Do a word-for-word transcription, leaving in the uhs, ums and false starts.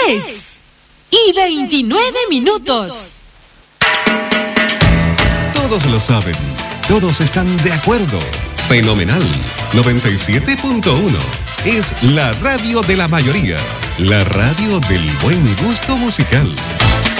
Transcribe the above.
diez y veintinueve minutos. Todos lo saben, todos están de acuerdo. Fenomenal. noventa y siete punto uno es la radio de la mayoría, la radio del buen gusto musical.